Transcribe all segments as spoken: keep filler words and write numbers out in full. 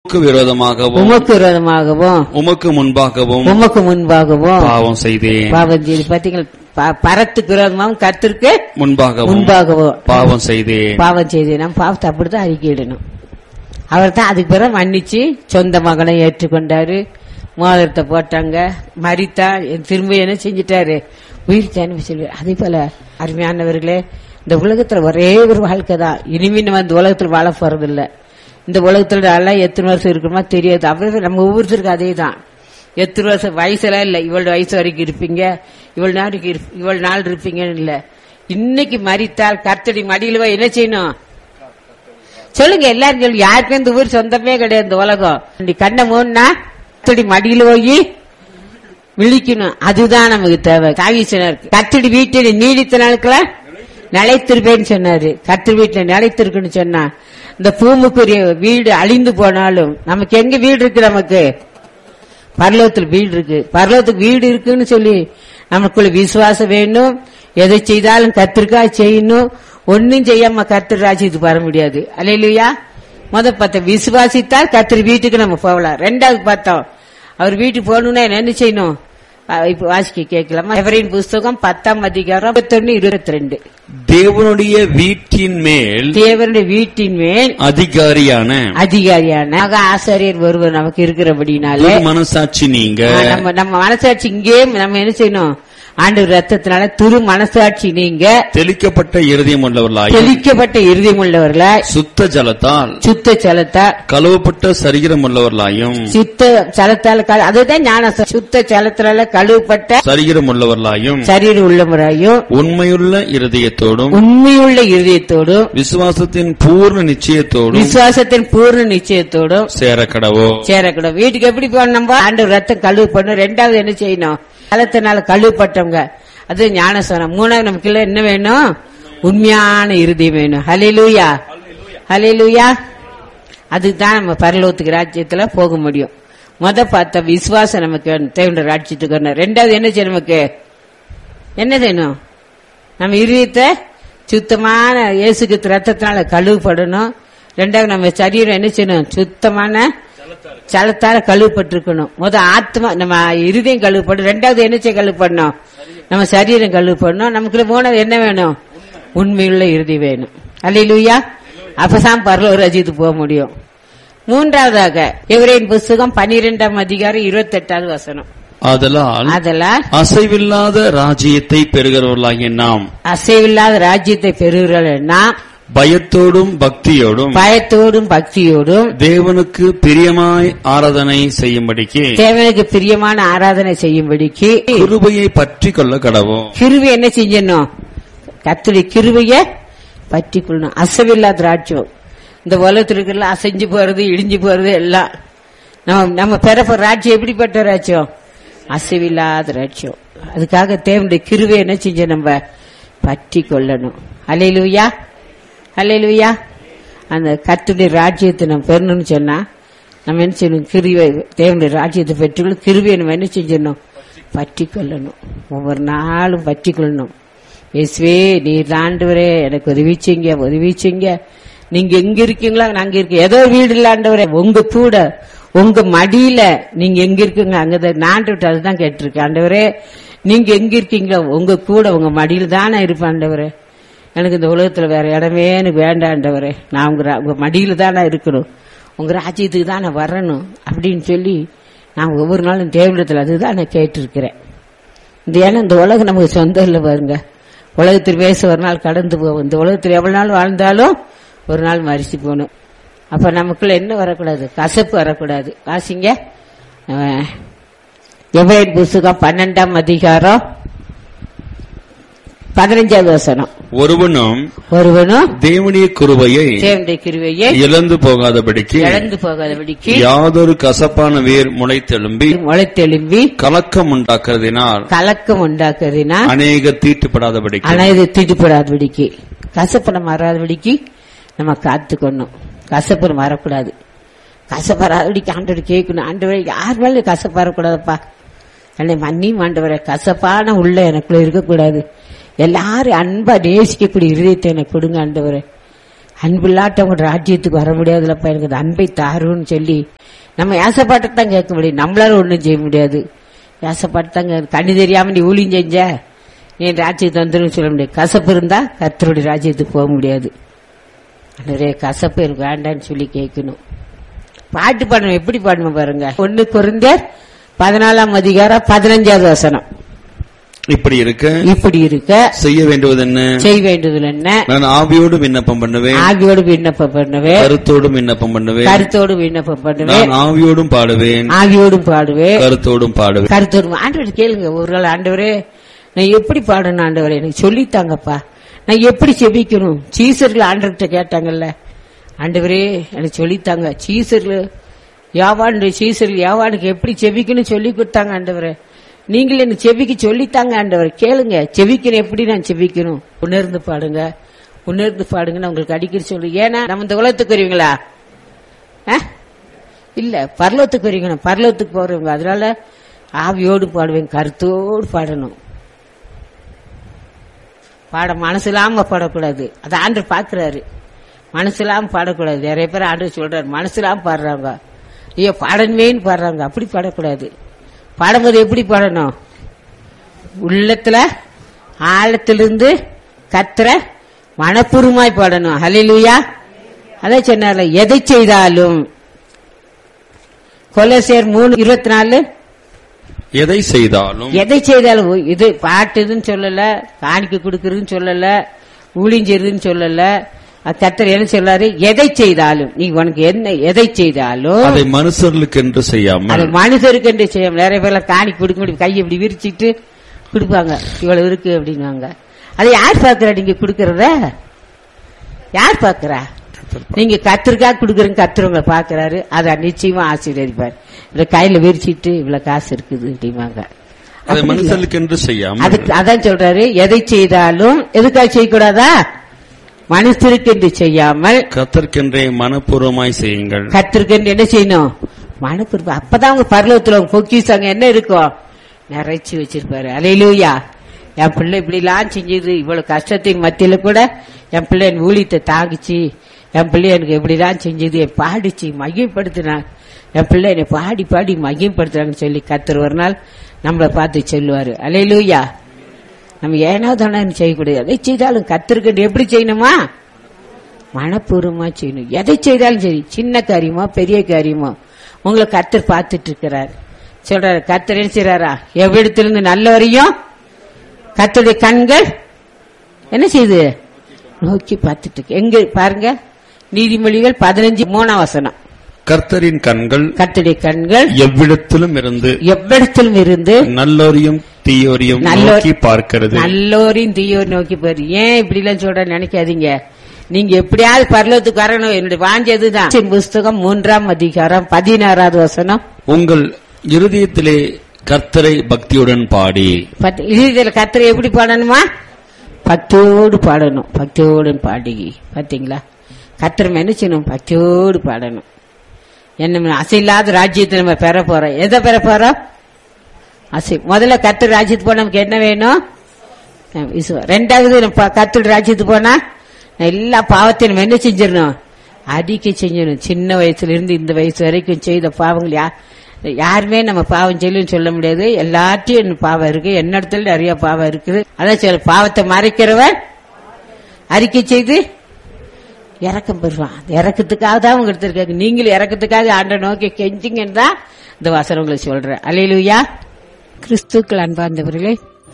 விரோதமாகவும் உமக்கு விரோதமாகவும் உமக்கு முன்பாகவும் உமக்கு முன்பாகவும் பாவம் செய்தேன். பாவம் செய்து பாத்தீங்களா, பரத்துக்கு விரோதமாகவும் கர்த்தருக்கு முன்பாகவும் முன்பாகவும் பாவம் செய்தேன். பாவம் செய்து நம்ம பாவத்தை அப்படிதான் அறிக்கையிடணும். அவர் தான் அதுக்கு பிறகு மன்னிச்சு சொந்த மகனை ஏற்றுக்கொண்டாரு, மோதிரத்தை போட்டாங்க, மரித்தா திரும்ப என்ன செஞ்சிட்டாரு, உயிர் தேனு சொல்லி. அதே போல அருமையானவர்களே, இந்த உலகத்துல ஒரே ஒரு வாழ்க்கை தான். இனிமே நம்ம இந்த உலகத்துல வாழ போறது இல்ல. இந்த உலகத்துல நல்லா எத்தனை வருஷம் இருக்குமா தெரியாது. அப்படி நம்ம ஒவ்வொருத்தருக்கும் அதே தான். எத்தனை வருஷம் வயசுலாம் இல்ல, இவ்வளவு வயசு வரைக்கும் இருப்பீங்க, இவ்வளவு நாளைக்கு இவ்வளவு நாள் இருப்பீங்கன்னு இல்ல. இன்னைக்கு மரித்தால் கர்த்தடி மடியில என்ன செய்யணும் சொல்லுங்க. எல்லாரும் சொல்லு. யாருக்கும் இந்த ஊர் சொந்தமே கிடையாது. இந்த உலகம் கண்ணை மூணா கர்த்தடி மடியில போய் விழிக்கணும். அதுதான் நமக்கு தேவை. காவிசனர் கர்த்தடி வீட்டில் நீடித்த நாட்கள நிலைத்திருப்பேன்னு சொன்னாரு. கர்த்தர் வீட்டுல நிலைத்திருக்குன்னு சொன்னா, இந்த பூமுக்குரிய வீடு அழிந்து போனாலும் நமக்கு எங்க வீடு இருக்கு, நமக்கு பரலோகத்தில் வீடு இருக்கு. பரலோகத்துக்கு வீடு இருக்குன்னு சொல்லி நமக்குள்ள விசுவாசம் வேணும். எதை செய்தாலும் கர்த்தருக்கா செய்யணும். ஒன்னும் செய்யாம கர்த்தர் ராஜ்யத்துக்கு வர முடியாது. அல்லேலூயா. முத பார்த்தோம் விசுவாசித்தால் கர்த்தர் வீட்டுக்கு நம்ம போகலாம். ரெண்டாவது பார்த்தோம் அவர் வீட்டுக்கு போகணும்னா என்ன செய்யணும். இப்ப வாசிக்க கேட்கலாமா? எவரின் புஸ்தகம் பத்தாம் அதிகாரம் இருபத்தொன்னு இருபத்தி ரெண்டு. தேவனுடைய வீட்டின் மேல் தேவனுடைய வீட்டின் மேல் அதிகாரியான அதிகாரியான ஆசாரியர் ஒருவர் நமக்கு இருக்கிறபடினாலே மனசாட்சி நீங்க நம்ம நம்ம மனசாட்சி இங்கே நம்ம என்ன செய்யணும், ஆண்டவர் ரத்தத்தினால துரு மனசாட்சி நீங்க தெளிக்கப்பட்ட இருதயம் உள்ளவர்களாய் தெளிக்கப்பட்ட இருதயம் உள்ளவர்களாய் சுத்த ஜலத்தால் சுத்த ஜலத்தால் கழுவப்பட்ட சரீரம் உள்ளவர்களாயும் சுத்த ஜலத்தால் அதுதான் ஞான சுத்த ஜலத்தினால கழுவப்பட்ட சரீரம் உள்ளவர்களாயும் சரீரம் உள்ளவராயும் உண்மையுள்ள இருதயத்தோடும் உண்மையுள்ள இருதயத்தோடும் விசுவாசத்தின் பூர்ண நிச்சயத்தோடும் விசுவாசத்தின் பூர்ண நிச்சயத்தோடும் சேரக்கடவோ சேரக்கடவோ. வீட்டுக்கு எப்படி போகணும், நம்ம ஆண்டவர் ரத்தம் கழுவப்படணும். ரெண்டாவது என்ன செய்யணும், ஜலத்தினால கழுவப்பட்டவங்க, அது ஞானஸ்நானம். மூணாவது நமக்கு என்ன வேணும், உண்மையான இருதயம் வேணும். ஹல்லேலூயா ஹல்லேலூயா. அதுதான் நம்ம பரலோகத்துக்கு ராஜ்யத்துல போக முடியும். முத பார்த்த விசுவாசம் நமக்கு வேணும், தேவனுடைய ராஜ்யத்துக்கு வரணும். ரெண்டாவது என்ன செய்யணும், நமக்கு என்ன செய்யணும், நம்ம இருதயத்தை சுத்தமான இயேசுக்கு ரத்தத்தினால கழுவப்படணும். ரெண்டாவது நம்ம சரீரம் என்ன செய்யணும், சுத்தமான ஜலத்தால கழுவப்பட்டிருக்கணும். முத ஆத்மா நம்ம இருதயம் கழுவப்படும். ரெண்டாவது என்ன செய்ய கழுவப்படணும், நம்ம சரீரம் கழுவப்படணும். நமக்கு மூணாவது என்ன வேணும், உண்மையுள்ள இருதயம் வேணும். அல்லேலூயா. அப்பதான் பரலோக ராஜ்யத்துக்கு போக முடியும். மூன்றாவதாக எபிரேயர் புஸ்தகம் பன்னிரெண்டாம் அதிகாரம் இருபத்தி எட்டாவது வசனம். ஆதலால் ஆதலால் அசைவில்லாத ராஜ்யத்தை பெறுகிறவர்களாகிய நாம் அசைவில்லாத ராஜ்யத்தை பெறுகிறவர்கள் நாம் பயத்தோடும் பக்தியோடும் பயத்தோடும் பக்தியோடும் தேவனுக்கு பிரியமாய் ஆராதனை செய்யும்படிக்கு தேவனுக்கு பிரியமான ஆராதனை செய்யும்படிக்கு கிருபையை பற்றி கொள்ள கடவோம். கிருபை என்ன செஞ்சணும், கர்த்தருடைய கிருபையை பற்றி கொள்ளணும். அசைவில்லாத ராஜ்யம். இந்த உலகத்தில் இருக்கிற அசைஞ்சு போறது இடிஞ்சு போறது எல்லாம் நம்ம நம்ம பெறப்ப ராஜ்யம் எப்படிப்பட்ட ராஜ்யம், அசைவில்லாத ராஜ்யம். அதுக்காக தேவனுடைய கிருபை என்ன செஞ்ச நம்ம பற்றி கொள்ளணும். அல்லேலூயா அல்லேலூயா. அந்த கர்த்தருடைய ராஜ்யத்தை நம்ம பெறணும்னு சொன்னா நம்ம என்ன செய்யணும், கிருபை தேவனுடைய ராஜ்யத்தை பெற்றுக்கொள்ள கிருபையை நம்ம என்ன செஞ்சிடணும், பற்றி கொள்ளணும். ஒவ்வொரு நாளும் பற்றி கொள்ளணும். இயேசுவே நீர் ஆண்டவரே எனக்கு உதவிச்சீங்க உதவிச்சீங்க. நீங்க எங்க இருக்கீங்களா, நாங்க இருக்கோம். ஏதோ வீடு இல்ல ஆண்டவரே, உங்க கூட உங்க மடியில நீங்க எங்க இருக்கீங்க அங்கதான் நான் அதுதான் கேட்டிருக்கேன். ஆண்டவரே நீங்க எங்க இருக்கீங்களோ உங்க கூட உங்க மடியில தானே இருப்பேன் ஆண்டவரே. எனக்கு இந்த உலகத்துல வேற இடமே எனக்கு வேண்டாண்டவரே, நான் உங்க உங்க மடியில தானே இருக்கணும், உங்க ராஜ்யத்துக்கு தான் நான் வரணும் அப்படின்னு சொல்லி நான் ஒவ்வொரு நாளும் தேவனிடத்துல அதுதான் நான் கேட்டிருக்கிறேன். இந்த ஏன்னா இந்த உலகம் நமக்கு சொந்தம் இல்லை பாருங்க. உலகத்தில் பேச ஒரு நாள் கடந்து போவோம். இந்த உலகத்தில் எவ்வளவு நாள் வாழ்ந்தாலும் ஒரு நாள் மரிச்சு போகணும். அப்ப நமக்குள்ள என்ன வரக்கூடாது, கசப்பு வரக்கூடாது. வாசிங்க எபிரேயர் புஸ்தகம் பன்னெண்டாம் அதிகாரம் பதினஞ்சாவது வசனம். ஒருவனும் ஒருவனும் தேவனுடைய கிருபையை தேவனுடைய கிருபையை இழந்து போகாதபடிக்கு இழந்து போகாதபடிக்கு யாதொரு கசப்பான வேர் முளைத்தெழும்பி முளைத்தெழும்பி கலக்கம் உண்டாக்குறதினால் கலக்கம் உண்டாக்குறதினால் அநேக தீட்டுப்படாதபடிக்கு அநேக தீட்டுப்படாதபடிக்கு கசப்பணம் மாறாதபடிக்கு நம்ம காத்துக்கணும். கசப்பு வரக்கூடாது. கசப்பறாதபடிக்கு ஆண்டவர் கேட்கணும். ஆண்டவரை யார் மேல கசப்பு வரக்கூடாதுப்பா, என்னை மன்னியும் ஆண்டவரை, கசப்பான உள்ள எனக்குள்ள இருக்கக்கூடாது. எல்லாரும் அன்பா நேசிக்கக்கூடிய இருதயத்தை எனக்கு கொடுங்க ஆண்டவரே. அன்பு இல்லாட்டவங்க ராஜ்யத்துக்கு வர முடியாதுலப்பா, எனக்கு அன்பை தாருன்னு சொல்லி நம்ம ஏசப்பாட்டத்தான் கேட்க முடியும், நம்மளால ஒண்ணும் செய்ய முடியாது. ஏசப்பாட்டத்தாங்க கண்ணு தெரியாம நீ ஊழியம் செஞ்ச நீ ராஜ்யத்துக்கு வந்துடும் சொல்ல முடியாது. கசப்பு இருந்தா கர்த்தருடைய ராஜ்யத்துக்கு போக முடியாது. நிறைய கசப்பு இருக்கு வேண்டான்னு சொல்லி கேட்கணும். பாட்டு பாடணும். எப்படி பாடணும் பாருங்க. ஒன்னு கொரிந்தியர் பதினாலாம் அதிகாரம் பதினஞ்சாவது வசனம். இப்படி இருக்க இப்படி இருக்க செய்ய வேண்டுவது என்ன? செய்ய வேண்டுவது என்ன? நான் ஆவியோடு விண்ணப்பம் பண்ணுவேன், ஆவியோடு விண்ணப்பம் பண்ணுவேன், கருத்தோடும் விண்ணப்பம் பண்ணுவேன், கருத்தோடு விண்ணப்பம் பண்ணுவேன், நான் ஆவியோடும் பாடுவேன், ஆவியோடும் பாடுவேன், கருத்தோடும் பாடுவேன். கருத்தோடும். ஆண்டவர் கேளுங்க ஒரு நாள், ஆண்டவரே நான் எப்படி பாடணும் ஆண்டவரே எனக்கு சொல்லித்தாங்கப்பா, நான் எப்படி செபிக்கணும். சீசர்கள் ஆண்டவர்கிட்ட கேட்டாங்கல்ல, ஆண்டவரே எனக்கு சொல்லித்தாங்க. சீசர்கள் யாவான் சீசர்கள் யாவானுக்கு எப்படி செபிக்கணும் சொல்லி கொடுத்தாங்க. ஆண்டவரே நீங்களே எனக்கு செவிக்கு சொல்லித்தாங்க ஆண்டவர். கேளுங்க செவிக்கணும், எப்படி நான் செவிக்கணும். உணர்ந்து பாடுங்க, உணர்ந்து பாடுங்க. உங்களுக்கு அடிக்கடி சொல்றேன். ஏன்னா நம்ம இந்த உலகத்துக்கு வருவீங்களா? இல்ல, பரலோகத்துக்கு வருவீங்க, பரலோகத்துக்கு போறவங்க. அதனால ஆவியோடு பாடுவேன், கருத்தோடு பாடணும். பாட மனசுலாம பாடக்கூடாது. அதை ஆண்டவர் பாக்குறாரு. மனசுலாம பாடக்கூடாது. நிறைய பேர் ஆண்டவர் சொல்றாரு மனசுலாம பாடுறாங்க, ஐயோ பாடணுமேன்னு பாடுறாங்க. அப்படி பாடக்கூடாது. பாடும்போது எப்படி பாடணும்? உள்ளத்துல ஆழத்திலிருந்து கத்துற மனப்பூர்வமாய் பாடணும். ஹல்லேலூயா. அதை சொன்னார்ல, எதை செய்தாலும். கொலோசியர் மூணு இருபத்தி நாலு. எதை செய்தாலும் எதை செய்தாலும். இது பாட்டுன்னு சொல்லல, காணிக்க கொடுக்கறதுன்னு சொல்லல, ஊழிஞ்சதுன்னு சொல்லல. கர்த்தர் என்ன சொல்றாரு? எதை செய்தாலும் நீ உனக்கு என்ன எதை செய்தாலும் அதை மனுஷர்களுக்கு என்று செய்யாமல், அது மனுஷருக்கு என்று செய்யாமல். நிறைய பேர்ல காணி கொடுக்க முடியும், கையை இப்படி விரிச்சிட்டு கொடுப்பாங்க, இவ்வளவு இருக்கு அப்படின்வாங்க. அதை யார் பாக்குறா? நீங்க கொடுக்கறத யார் பாக்குறா? நீங்க கத்திரிக்காய் கொடுக்கறீங்க, கத்துறவங்களை பாக்குறாரு. அதை நிச்சயமா ஆசீர்வதிப்பார். இந்த கையில விரிச்சிட்டு இவ்வளவு காசு இருக்குது அப்படிவாங்க. அதை மனுஷர்களுக்கு என்று செய்யாமல். அதுக்கு அதான் சொல்றாரு, எதை செய்தாலும் எதுக்காக செய்யக்கூடாதா? மனுஷருக்கு என்று செய்யாமல் கர்த்தருக்கென்றே மனப்பூர்வமாய் செய்யுங்கள். கர்த்தருக்கென்று என்ன செய்யணும்? மனப்பூர்வம். அப்பதான் அவங்க பரலோகத்துல பொக்கிஷம் என்ன இருக்கும்? நிறைச்சி வச்சிருப்பாரு. அல்லேலூயா. என் பிள்ளை இப்படி எல்லாம் செஞ்சது, இவ்வளவு கஷ்டத்தின் மத்தியில கூட என் பிள்ளை என் ஊழியத்தை தாங்கிச்சு, என் பிள்ளை எனக்கு எப்படி எல்லாம் செஞ்சது, என் பாடிச்சு மகிமைப்படுத்தினான், என் பிள்ளை என்னை பாடி பாடி மகிமைப்படுத்துறாங்கன்னு சொல்லி கர்த்தர் ஒரு நாள் நம்மளை பார்த்து சொல்லுவாரு. அல்லேலூயா. நம்ம ஏனோ தானே செய்யக்கூடாது. எதை செய்தாலும் கத்திருக்க எப்படி செய்யணுமா? மனப்பூர்வமா செய்யணும். எதை செய்தாலும் சரி, சின்ன காரியமோ பெரிய காரியமோ உங்களை கர்த்தர் பார்த்துட்டு இருக்கிறார். சொல்றாரு, கர்த்தர் என்ன செய்யறாரா? எவ்விடத்திலிருந்து நல்ல வரையும் கர்த்தருடைய கண்கள் என்ன செய்யுது? நோக்கி பார்த்துட்டு இருக்கு. எங்க பாருங்க, நீதிமொழிகள் பதினஞ்சு மூணாம் வசனம். கர்த்தரின் கண்கள் கர்த்தருடைய கண்கள் எவ்விடத்திலும் இருந்து எவ்விடத்திலும் இருந்து நல்லோரையும் தீயோரையும் நோக்கி பார்க்கிறது. நல்லோரையும் தீயோரையும் நோக்கி பாரு. ஏன் இப்படி எல்லாம் சொல்ற நினைக்காதீங்க. நீங்க எப்படியாவது பரலோகத்துக்கு வரணும், என்னுடைய வாஞ்சதுதான். புஸ்தகம் மூன்றாம் அதிகாரம் பதினாறாவது வசனம். உங்கள் இருதயத்திலே கர்த்தரை பக்தியுடன் பாடி. இருதயத்தில் கர்த்தரை எப்படி பாடணுமா? பக்தியோடு பாடணும். பக்தியோடு பாடி. பாத்தீங்களா? கர்த்தரை என்ன செய்யணும்? பக்தியோடு பாடணும். என்ன அசையில்லாத ராஜ்யத்தை நம்ம பெற போறோம். எதை பெற போறோம்? அசை. முதல்ல கர்த்தர் ராஜ்யத்துக்கு போனா நமக்கு என்ன வேணும்? ரெண்டாவது கர்த்தர் ராஜ்யத்துக்கு போனா எல்லா பாவத்தையும் நம்ம என்ன செஞ்சிடணும்? அறிக்கை செஞ்சிடணும். சின்ன வயசுல இருந்து இந்த வயசு வரைக்கும் செய்த பாவங்கள் யா யாருமே நம்ம பாவம் செய்யலன்னு சொல்ல முடியாது. எல்லாத்தையும் பாவம் இருக்கு, என்ன இடத்துல நிறைய பாவம் இருக்குது. அதான் சொல்ல, பாவத்தை மறைக்கிறவன் அறிக்கை செய்து இறக்கம் பெறுவான். இறக்கத்துக்காக தான் அவங்க எடுத்திருக்காங்க. நீங்களும் இறக்கத்துக்காக ஆண்டவரை நோக்கி கெஞ்சிங்கன்னு தான் இந்த வசனம் உங்களுக்கு சொல்றேன். அல்லேலூயா. கிறிஸ்துக்கள் அன்பார்ந்தவர்களே,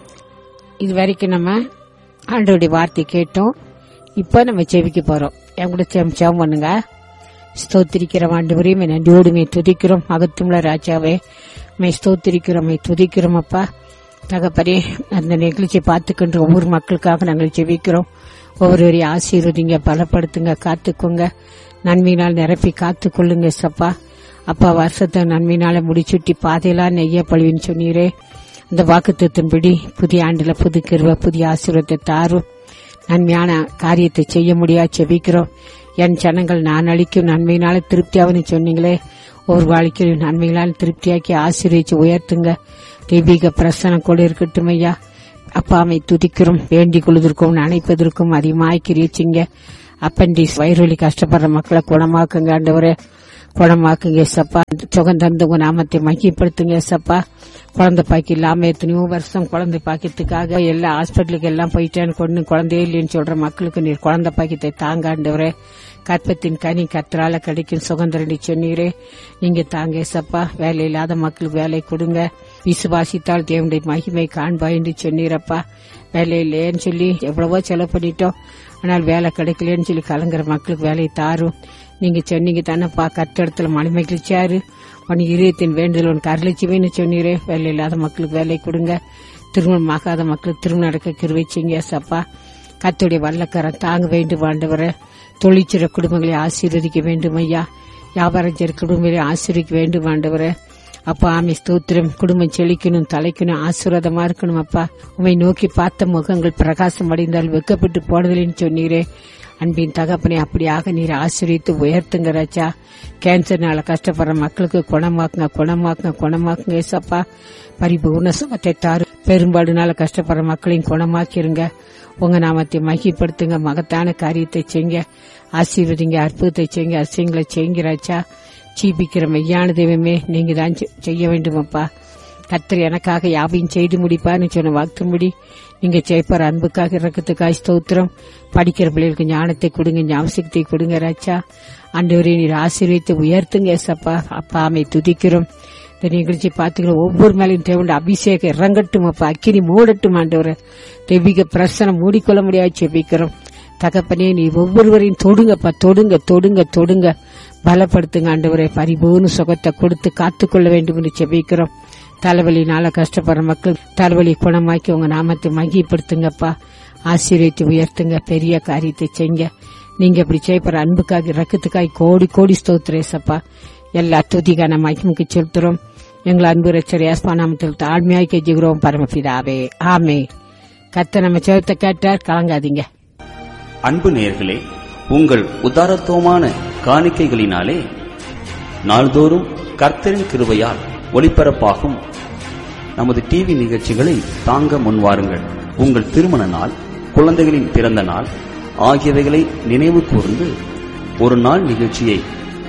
இது வரைக்கும் நம்ம ஆண்டவருடைய வார்த்தை கேட்டோம். இப்ப நம்ம செவிக்க போறோம். என் கூட செவம் பண்ணுங்க. ஸ்தோத்திரிக்கிறோம் ஆண்டவரே, மே நன்றியோடு மே துதிக்கிறோம். அகத்துள்ள ராஜாவே மே ஸ்தோத்திரிக்கிறோம், மே துதிக்கிறோம். அப்பா தகப்பரே, அந்த நிகழ்ச்சியை பார்த்துக்கின்ற ஒவ்வொரு மக்களுக்காக நாங்கள் செவிக்கிறோம். ஒவ்வொருவரையும் ஆசீர்வதிங்க, பலப்படுத்துங்க, காத்துக்கோங்க, நன்மையினால் நிரப்பி காத்துக்கொள்ளுங்க சப்பா. அப்பா வருஷத்தை நன்மையினால முடிச்சுட்டி பாதையெல்லாம் நெய்ய பழிவின்னு சொன்னீரே, இந்த வாக்குத்தத்தின்படி புதிய ஆண்டுல புது கிருபை, புதிய ஆசீர்வாதத்தை தாரும். நன்மையான காரியத்தை செய்ய முடியா செபிக்கிறோம். என் ஜனங்கள் நான் அளிக்கும் நன்மையினால திருப்தியாவன்னு சொன்னீங்களே, ஒரு வாழ்க்கையில் நன்மைகளால் திருப்தியாக்கி ஆசீர்வதிச்சு உயர்த்துங்க. தெய்வீக பிரசனம் கூட இருக்கட்டும் ஐயா. அப்பாமை துதிக்கிறோம், வேண்டிக் கொள்வதற்கும் நினைப்பதற்கும் அதிகமாய் கிரிச்சிங்க. அப்பண்டிஸ் வயிறுவலி கஷ்டப்படுற மக்களை குணமாக்குங்க ஆண்டவரே. குணமாக்குங்க ஏசப்பா. சுகம் தந்து உங்க நாமத்தை மகிமைப்படுத்துங்க ஏசப்பா. குழந்தை பாக்கி இல்லாம எத்தனையோ வருஷம் குழந்தை பாக்கியத்துக்காக எல்லா ஹாஸ்பிட்டலுக்கு எல்லாம் போயிட்டேன்னு கொண்டு குழந்தையே இல்லைன்னு சொல்ற மக்களுக்கு நீர் குழந்தை பாக்கியத்தை தாங்காண்டவரே. கற்பத்தின் கனி கத்தரால கிடைக்கும் சுகந்தரண்டி சொன்னீரே, நீங்க தாங்க ஏசப்பா. வேலை இல்லாத மக்களுக்கு வேலை கொடுங்க. விசுவாசித்தால் தேவனுடைய மகிமை காண்பா என்று சொன்னீரப்பா. வேலை இல்லையேன்னு சொல்லி எவ்வளவோ செலவு பண்ணிட்டோம், ஆனால் வேலை கிடைக்கலன்னு சொல்லி கலங்குற மக்களுக்கு வேலையை தாரும். நீங்க சொன்னீங்க தானேப்பா, கத்திடத்துல மனி மகிழ்ச்சியாரு உன் இதயத்தின் வேண்டுதல் உனக்கு அருளிச்சுவேன்னு சொன்னீரே. வேலை இல்லாத மக்களுக்கு வேலை கொடுங்க. திருமணம் ஆகாத மக்களுக்கு திருமணம் நடக்க கிருவிச்சிங்க சப்பா. கத்துடைய வல்லக்கரம் தாங்க வேண்டும் ஆண்டவரை. தொழிற்சிற குடும்பங்களை ஆசீர்வதிக்க வேண்டும் ஐயா. வியாபாரம் செய்ற குடும்பங்களை ஆசீர்வதிக்க வேண்டும் ஆண்டவரை. அப்பா ஆமி ஸ்தோத்திரம். குடும்பம் செழிக்கணும், தலைக்கணும், ஆசீர்வாதமா இருக்கணும் அப்பா. உண்மை நோக்கி பார்த்த முகங்கள் பிரகாசம் அடைந்தால் வெக்கப்பட்டு போடுதலின்னு சொன்னீரே. அன்பின் தகப்பனை அப்படியாக நீர் ஆசிரியத்து உயர்த்துங்க ராஜா. கேன்சர்னால கஷ்டப்படுற மக்களுக்கு குணமாக்குங்க, குணமாக்குங்க, குணமாக்குங்க ஏசப்பா. பரிபூர்ண சுகத்தை தாரு. பெரும்பாடுனால கஷ்டப்படுற மக்களையும் குணமாக்கிருங்க. உங்க நாமத்தை மகிப்படுத்துங்க. மகத்தான காரியத்தை செய்யுங்க. ஆசீர்வதிங்க, அற்புதத்தை செய்யுங்க, அதிசயங்களை செய்யுங்க ராஜா. ஜீபிக்கிற மெய்யான தெய்வமே நீங்க தான் செய்ய வேண்டும் அப்பா. கர்த்தர் எனக்காக யாவையும் செய்து முடிப்பான்னு சொன்ன வாக்கும்படி நீங்க செய்ப்பார். அன்புக்காக இறக்கத்துக்காய் ஸ்தோத்திரம். படிக்கிற பிள்ளைகளுக்கு ஞானத்தை கொடுங்க, ஞாபகத்தை கொடுங்க ராஜா. ஆண்டவரே நீர் ஆசீர்வதித்து உயர்த்துங்க ஏசப்பா. அப்பா ஆமை துதிக்கிறோம். இந்த நிகழ்ச்சி பார்த்துக்கிறோம். ஒவ்வொரு மேலையும் தேவனுடைய அபிஷேகம் இறங்கட்டும் அப்பா. அக்கினி மூடட்டும் ஆண்டவரை. தெய்வீக பிரசனம் மூடிக்கொள்ள முடியாது செபிக்கிறோம். தகப்பனே நீ ஒவ்வொருவரையும் தொடுங்கப்பா, தொடுங்க, தொடுங்க, தொடுங்க, பலப்படுத்துங்க ஆண்டவரை. பரிபூர்ண சுகத்தை கொடுத்து காத்துக்கொள்ள வேண்டும் என்று செபிக்கிறோம். தலைவலினால கஷ்டப்படுற மக்கள் தலைவலி குணமாக்கி உங்க நாமத்தை மகிப்படுத்துங்கப்பா. ஆசீர்வதித்து உயர்த்துங்க. பெரிய காரியத்தை செய்ங்க. நீங்க இப்படி செய்யப்படுற அன்புக்காக ரக்கத்துக்காய் கோடி கோடி ஸ்தோத்திரேசப்பா. எல்லா துதிக்கான மகிமுக்கு செலுத்துறோம். எங்களை அன்பு ரட்சகர் இயேசு நாமத்தில் தாழ்மையாய் கெஞ்சுகிறோம் பரமபிதாவே, ஆமே. கர்த்தர் நம்ம ஜெபத்தை கேட்டார், கலங்காதீங்க. அன்பு நேயர்களே, உங்கள் உதாரத்துவமான காணிக்கைகளினாலே நாள்தோறும் கர்த்தரின் கிருபையால் ஒளிபரப்பாகும் நமது டிவி நிகழ்ச்சிகளை தாங்க முன்வாருங்கள். உங்கள் திருமண நாள், குழந்தைகளின் பிறந்த நாள் ஆகியவைகளை நினைவு கூர்ந்து ஒரு நாள் நிகழ்ச்சியை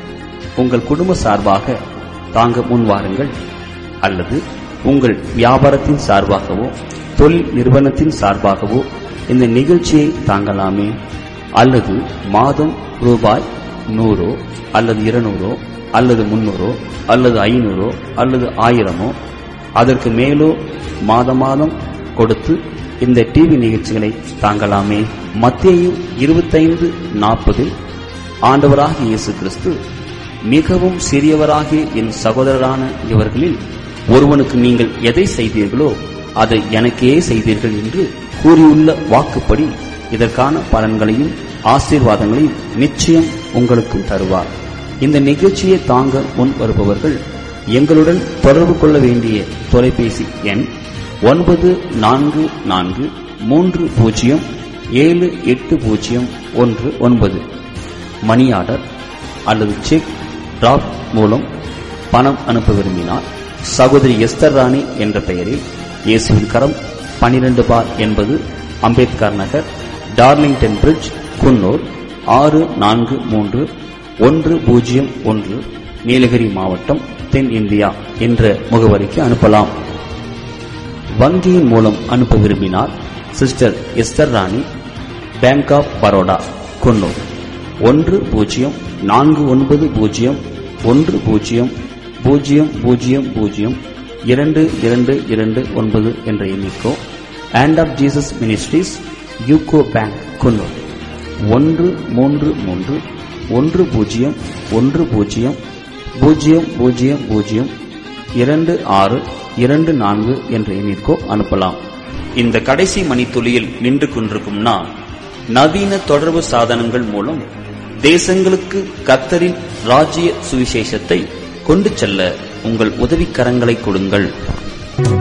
உங்கள் குடும்ப சார்பாக தாங்க முன்வாருங்கள். அல்லது உங்கள் வியாபாரத்தின் சார்பாகவோ தொழில் நிறுவனத்தின் சார்பாகவோ இந்த நிகழ்ச்சியை தாங்கலாமே. அல்லது மாதம் ரூபாய் நூறோ அல்லது இருநூறோ அல்லது முன்னூறோ அல்லது ஐநூறோ அல்லது ஆயிரமோ அதற்கு மேலோ மாத மாதம் கொடுத்து இந்த டிவி நிகழ்ச்சிகளை தாங்கலாமே. மத்தேயு இருபத்தைந்து நாற்பதில் ஆண்டவராகிய இயேசு கிறிஸ்து, மிகவும் சிறியவராகிய என் சகோதரரான இவர்களில் ஒருவனுக்கு நீங்கள் எதை செய்தீர்களோ அதை எனக்கே செய்தீர்கள் என்று கூறியுள்ள வாக்குப்படி இதற்கான பலன்களையும் ஆசீர்வாதங்களையும் நிச்சயம் உங்களுக்கும் தருவார். இந்த நிகழ்ச்சியை தாங்க முன் வருபவர்கள் எங்களுடன் தொடர்பு கொள்ள வேண்டிய தொலைபேசி எண் ஒன்பது நான்கு நான்கு மூன்று பூஜ்ஜியம் ஏழு எட்டு பூஜ்ஜியம் ஒன்று ஒன்பது. மணி ஆர்டர் அல்லது செக் டிராப் மூலம் பணம் அனுப்ப விரும்பினால் சகோதரி எஸ்தர் ராணி என்ற பெயரில் இயேசுவின் கரம் பனிரெண்டு பார் என்பது அம்பேத்கர் நகர், டார்லிங்டன் பிரிட்ஜ், குன்னூர் ஆறு நான்கு மூன்று ஒன்று பூஜ்ஜியம் ஒன்று, நீலகிரி மாவட்டம், தென் இந்தியா என்ற முகவரிக்கு அனுப்பலாம். வங்கியின் மூலம் அனுப்ப விரும்பினால் sister Esther Rani, bank of Baroda, Coonoor ஒன்று பூஜ்ஜியம் நான்கு ஒன்பது பூஜ்ஜியம் ஒன்று பூஜ்ஜியம் பூஜ்ஜியம் பூஜ்ஜியம் பூஜ்ஜியம் இரண்டு இரண்டு இரண்டு ஒன்பது என்ற எண்ணிக்கோ, hand of Jesus ministries, UCO bank, Coonoor ஒன்று மூன்று மூன்று ஒன்று பூஜ்ஜியம் ஒன்று பூஜ்ஜியம் பூஜ்ஜியம் பூஜ்ஜியம் பூஜ்ஜியம் இரண்டு ஆறு இரண்டு நான்கு என்ற எண்ணிற்கோ அனுப்பலாம். இந்த கடைசி மணித்துளியில் நின்று கொண்டிருக்கும் நான், நவீன தொடர்பு சாதனங்கள் மூலம் தேசங்களுக்கு கர்த்தரின் ராஜ்ய சுவிசேஷத்தை கொண்டு செல்ல உங்கள் உதவிக்கரங்களை கொடுங்கள்.